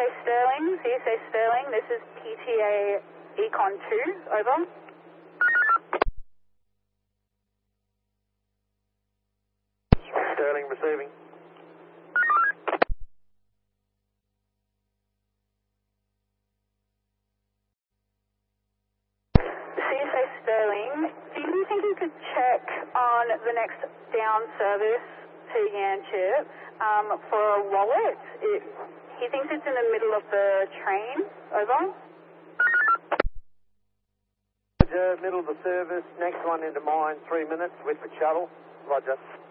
CSA Sterling, this is PTA Econ 2, over. Sterling receiving. CSA Sterling, do you think you could check on the next down service to Yanchep for a wallet? He thinks it's in the middle of the train, over. Middle of the service, next one into mine, 3 minutes with the shuttle. Roger.